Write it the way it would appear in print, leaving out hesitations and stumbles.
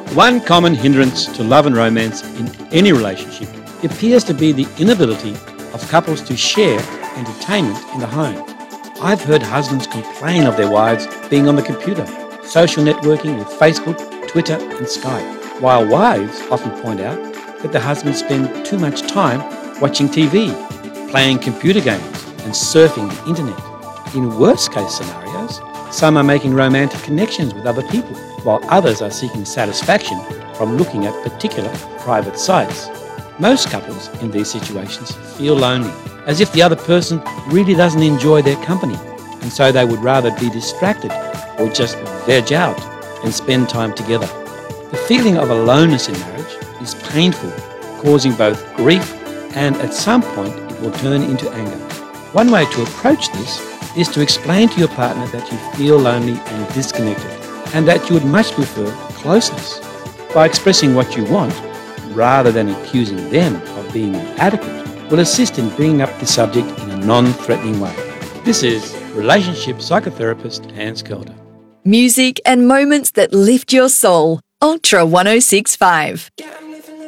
One common hindrance to love and romance in any relationship appears to be the inability of couples to share entertainment in the home. I've heard husbands complain of their wives being on the computer, social networking with Facebook, Twitter and Skype, while wives often point out that the husbands spend too much time watching TV, playing computer games and surfing the internet. In worst case scenarios, some are making romantic connections with other people, while others are seeking satisfaction from looking at particular private sites. Most couples in these situations feel lonely, as if the other person really doesn't enjoy their company, and so they would rather be distracted or just veg out and spend time together. The feeling of aloneness in marriage is painful, causing both grief and at some point it will turn into anger. One way to approach this is to explain to your partner that you feel lonely and disconnected, and that you would much prefer closeness. By expressing what you want, rather than accusing them of being inadequate, will assist in bringing up the subject in a non-threatening way. This is relationship psychotherapist Hans Kelder. Music and moments that lift your soul. Ultra 1065.